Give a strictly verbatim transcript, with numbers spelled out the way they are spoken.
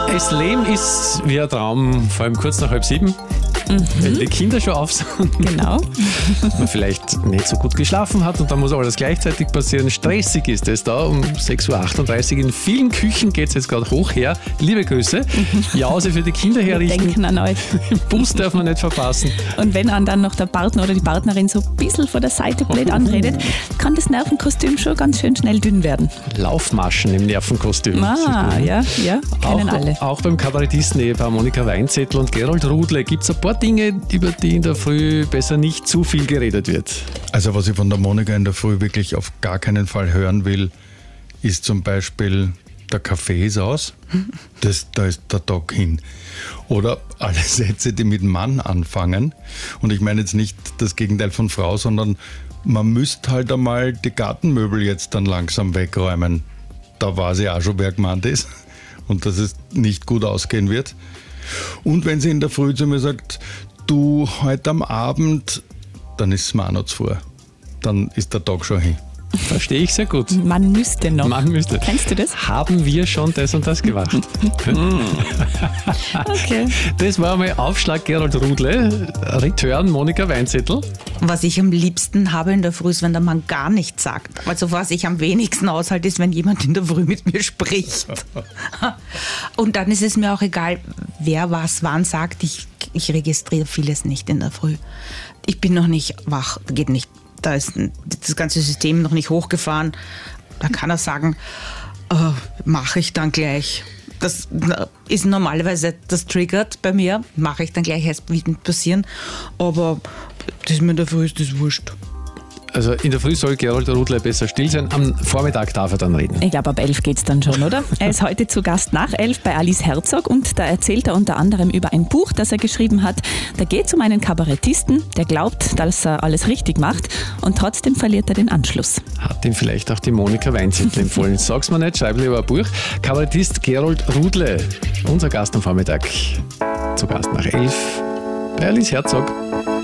Das Leben ist wie ein Traum, vor allem kurz nach halb sieben, mhm. wenn die Kinder schon auf sind. Genau. Man vielleicht nicht so gut geschlafen hat und dann muss alles gleichzeitig passieren. Stressig ist es da um sechs Uhr achtunddreißig. In vielen Küchen geht es jetzt gerade hoch her. Liebe Grüße. Jause für die Kinder herrichten. Denken an euch. Den Bus darf man nicht verpassen. Und wenn einem dann noch der Partner oder die Partnerin so ein bisschen von der Seite blöd anredet, kann das Nervenkostüm schon ganz schön schnell dünn werden. Laufmaschen im Nervenkostüm. Ah, ja, ja, kennen auch, alle. Auch beim Kabarettisten-Ehepaar Monika Weinzettel und Gerold Rudle gibt es ein paar Dinge, über die in der Früh besser nicht zu viel geredet wird. Also was ich von der Monika in der Früh wirklich auf gar keinen Fall hören will, ist zum Beispiel, der Kaffee ist aus, das, da ist der Tag hin. Oder alle Sätze, die mit Mann anfangen. Und ich meine jetzt nicht das Gegenteil von Frau, sondern man müsste halt einmal die Gartenmöbel jetzt dann langsam wegräumen. Da weiß ich auch schon, wer gemeint ist und dass es nicht gut ausgehen wird. Und wenn sie in der Früh zu mir sagt, du, heute am Abend, dann ist es mir auch noch zu vor. Dann ist der Tag schon hin. Verstehe ich sehr gut. Man müsste noch. Man müsste. Kennst du das? Haben wir schon das und das gemacht? Okay. Das war mal Aufschlag Gerold Rudle, Return Monika Weinzettel. Was ich am liebsten habe in der Früh ist, wenn der Mann gar nichts sagt. Also was ich am wenigsten aushalte, ist, wenn jemand in der Früh mit mir spricht. Und dann ist es mir auch egal, wer was wann sagt. Ich, ich registriere vieles nicht in der Früh. Ich bin noch nicht wach, geht nicht. Da ist das ganze System noch nicht hochgefahren. Da kann er sagen, äh, mache ich dann gleich. Das ist normalerweise, das triggert bei mir, mache ich dann gleich, erst wird passieren. Aber das mir in der Früh ist das wurscht. Also in der Früh soll Gerold Rudle besser still sein, am Vormittag darf er dann reden. Ich glaube, ab elf geht's dann schon, oder? Er ist heute zu Gast nach elf bei Alice Herzog und da erzählt er unter anderem über ein Buch, das er geschrieben hat. Da geht es um einen Kabarettisten, der glaubt, dass er alles richtig macht und trotzdem verliert er den Anschluss. Hat ihm vielleicht auch die Monika Weinzettel empfohlen. Sag's mir nicht, schreib lieber ein Buch. Kabarettist Gerold Rudle, unser Gast am Vormittag. Zu Gast nach elf bei Alice Herzog.